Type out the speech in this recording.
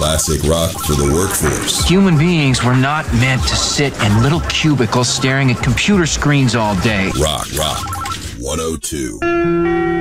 Classic rock for the workforce. Human beings were not meant to sit in little cubicles staring at computer screens all day. Rock 102.